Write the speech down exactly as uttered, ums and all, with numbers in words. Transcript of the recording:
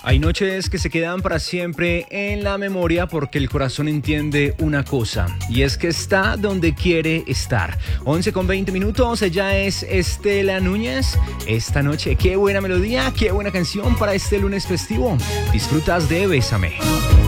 Hay noches que se quedan para siempre en la memoria porque el corazón entiende una cosa, y es que está donde quiere estar. once con veinte minutos, ella es Estela Núñez. Esta noche, qué buena melodía, qué buena canción para este lunes festivo. Disfrutas de Bésame.